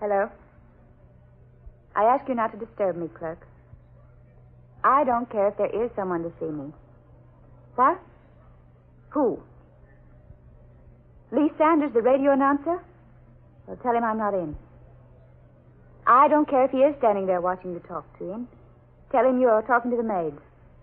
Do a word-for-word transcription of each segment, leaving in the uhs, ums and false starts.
Hello? I ask you not to disturb me, clerk. I don't care if there is someone to see me. What? Who? Lee Sanders, the radio announcer? Well, tell him I'm not in. I don't care if he is standing there watching you talk to him. Tell him you're talking to the maid.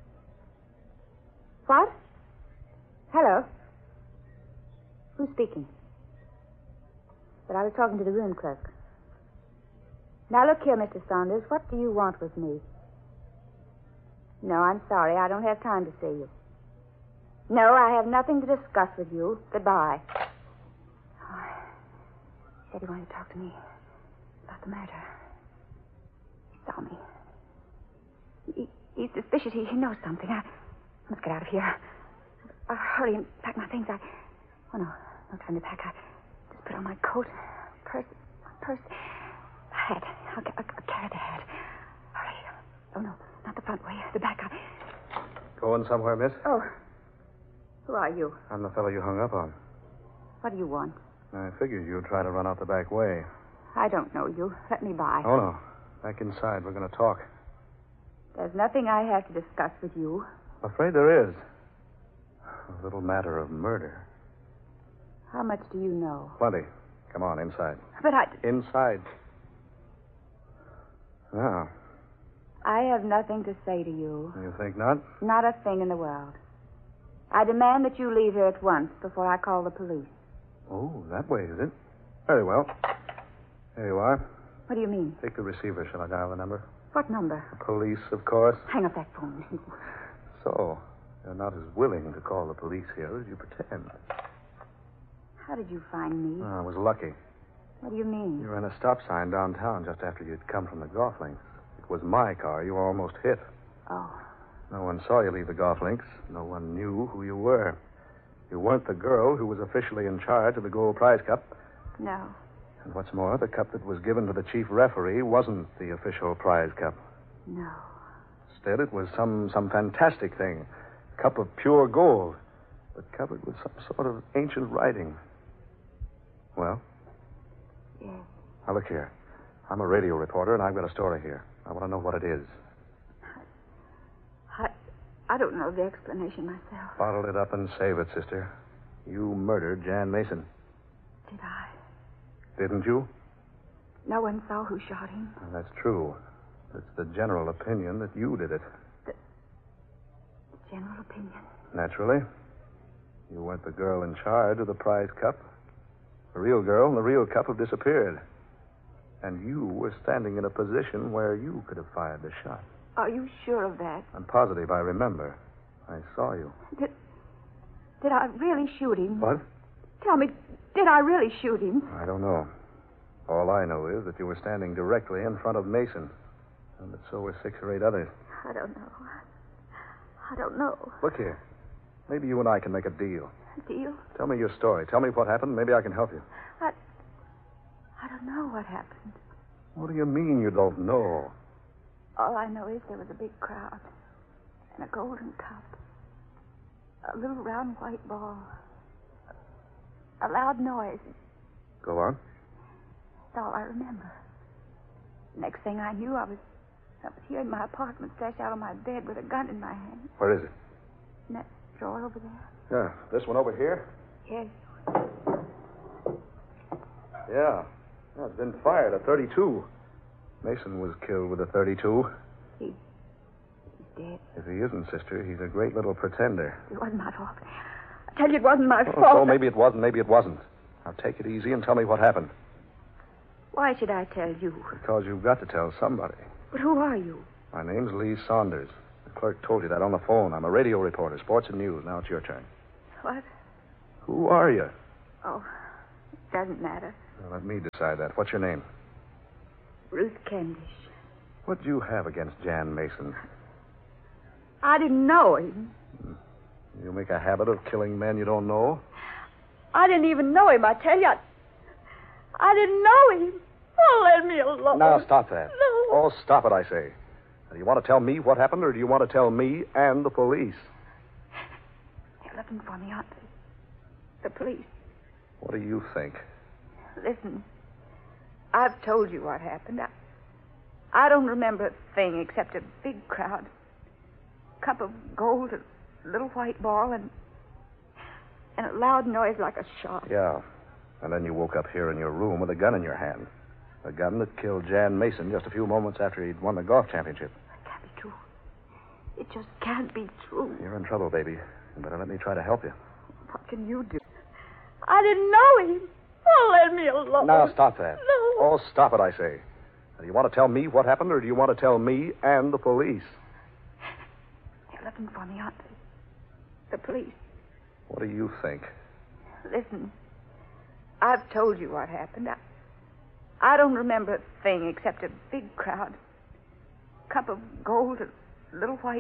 What? Hello? Who's speaking? But I was talking to the room clerk. Now, look here, Mister Saunders. What do you want with me? No, I'm sorry. I don't have time to see you. No, I have nothing to discuss with you. Goodbye. Oh, he said he wanted to talk to me about the murder. He saw me. He, he's suspicious. He, he knows something. I must get out of here. I'll hurry and pack my things. I... Oh, no. No time to pack. I just put on my coat, purse, my purse, hat. I'll, I'll, I'll carry the hat. Hurry. Oh, no. Not the front way. The back. I... Going somewhere, miss? Oh. Who are you? I'm the fellow you hung up on. What do you want? I figured you'd try to run out the back way. I don't know you. Let me by. Oh, no. Back inside. We're going to talk. There's nothing I have to discuss with you. I'm afraid there is. A little matter of murder. How much do you know? Plenty. Come on, inside. But I... Inside. Now. I have nothing to say to you. You think not? Not a thing in the world. I demand that you leave here at once before I call the police. Oh, that way, is it? Very well. Here you are. What do you mean? Take the receiver. Shall I dial the number? What number? The police, of course. Hang up that phone. So, you're not as willing to call the police here as you pretend. How did you find me? Oh, I was lucky. What do you mean? You ran a stop sign downtown just after you'd come from the golf links. It was my car. You were almost hit. Oh. No one saw you leave the golf links. No one knew who you were. You weren't the girl who was officially in charge of the Gold Prize Cup. No. And what's more, the cup that was given to the chief referee wasn't the official prize cup. No. Instead, it was some, some fantastic thing. A cup of pure gold, but covered with some sort of ancient writing. Well? Yes. Now, look here. I'm a radio reporter, and I've got a story here. I want to know what it is. I, I don't know the explanation myself. Bottle it up and save it, sister. You murdered Jan Mason. Did I? Didn't you? No one saw who shot him. Well, that's true. It's the general opinion that you did it. The, the general opinion? Naturally. You weren't the girl in charge of the prize cup. The real girl and the real cup have disappeared. And you were standing in a position where you could have fired the shot. Are you sure of that? I'm positive I remember. I saw you. Did, did I really shoot him? What? Tell me, did I really shoot him? I don't know. All I know is that you were standing directly in front of Mason. And that so were six or eight others. I don't know. I don't know. Look here. Maybe you and I can make a deal. A deal? Tell me your story. Tell me what happened. Maybe I can help you. I... I don't know what happened. What do you mean you don't know? All I know is there was a big crowd. And a golden cup. A little round white ball. A loud noise. Go on. That's all I remember. Next thing I knew, I was I was here in my apartment, stretched out on my bed with a gun in my hand. Where is it? In that drawer over there. Yeah. This one over here? Yes. Yeah. Yeah, it's been fired, a thirty-two. Mason was killed with a thirty-two. He, he's dead. If he isn't, sister, he's a great little pretender. It wasn't my fault. I tell you, it wasn't my Oh, fault. so maybe it was and maybe it wasn't. Now take it easy and tell me what happened. Why should I tell you? Because you've got to tell somebody. But who are you? My name's Lee Saunders. The clerk told you that on the phone. I'm a radio reporter, sports and news. Now it's your turn. What? Who are you? Oh, it doesn't matter. Well, let me decide that. What's your name? Ruth Kendish. What do you have against Jan Mason? I didn't know him. You make a habit of killing men you don't know? I didn't even know him, I tell you. I, I didn't know him. Oh, let me alone. Now, stop that. No. Oh, stop it, I say. Do you want to tell me what happened, or do you want to tell me and the police? They're looking for me, aren't they? The police. What do you think? Listen. I've told you what happened. I, I don't remember a thing except a big crowd. Cup of gold, a little white ball, and and a loud noise like a shot. Yeah. And then you woke up here in your room with a gun in your hand. A gun that killed Jan Mason just a few moments after he'd won the golf championship. It can't be true. It just can't be true. You're in trouble, baby. You better let me try to help you. What can you do? I didn't know him. Oh, let me alone. Now, stop that. No. Oh, stop it, I say. Now, do you want to tell me what happened, or do you want to tell me and the police? They're looking for me, aren't they? The police. What do you think? Listen, I've told you what happened. I, I don't remember a thing except a big crowd. Cup of gold, a little white